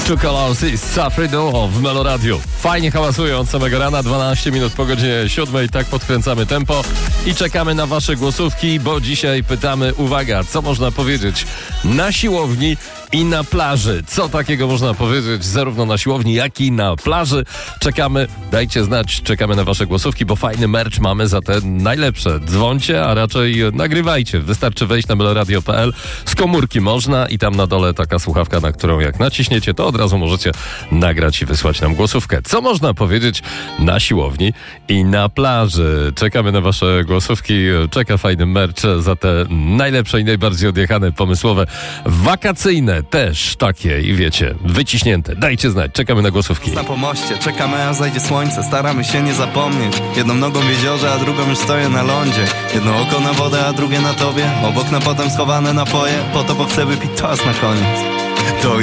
Two Colors i Safri Duo w Meloradiu. Fajnie hałasują od samego rana, 12 minut po godzinie 7. Tak podkręcamy tempo i czekamy na wasze głosówki, bo dzisiaj pytamy, uwaga, co można powiedzieć na siłowni i na plaży. Co takiego można powiedzieć zarówno na siłowni, jak i na plaży? Czekamy, dajcie znać, czekamy na wasze głosówki, bo fajny merch mamy za te najlepsze. Dzwońcie, a raczej nagrywajcie. Wystarczy wejść na meloradio.pl, z komórki można i tam na dole taka słuchawka, na którą jak naciśniecie, to od razu możecie nagrać i wysłać nam głosówkę. Co można powiedzieć na siłowni i na plaży? Czekamy na wasze głosówki, czeka fajny merch za te najlepsze i najbardziej odjechane, pomysłowe, wakacyjne też takie i wiecie, wyciśnięte. Dajcie znać, czekamy na głosówki. Na pomoście, czekamy aż zajdzie słońce, staramy się nie zapomnieć. Jedną nogą w jeziorze, a drugą już stoję na lądzie. Jedno oko na wodę, a drugie na tobie. Obok na potem schowane napoje, po to bo chcę wypić czas na koniec. To